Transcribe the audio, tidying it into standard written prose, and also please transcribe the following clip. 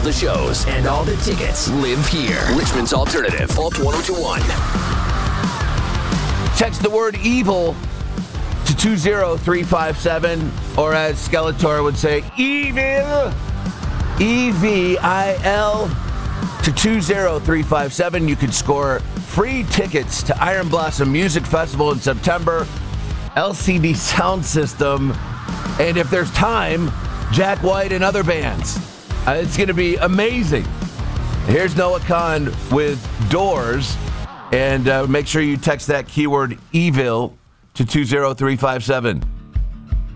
All the shows and all the tickets live here. Richmond's Alternative, Alt 1021. Text the word evil to 20357, or as Skeletor would say, evil, EVIL, to 20357. You could score free tickets to Iron Blossom Music Festival in September, LCD Sound System, and if there's time, Jack White and other bands. It's going to be amazing. Here's Noah Kahn with Doors, and make sure you text that keyword evil to 20357.